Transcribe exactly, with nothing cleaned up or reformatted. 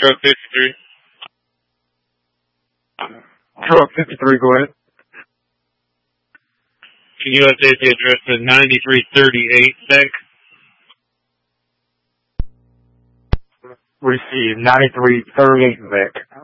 Truck fifty-three. Truck fifty-three, go ahead. Can you update the address to ninety-three thirty-eight, Beck? Receive ninety-three thirty-eight, Beck.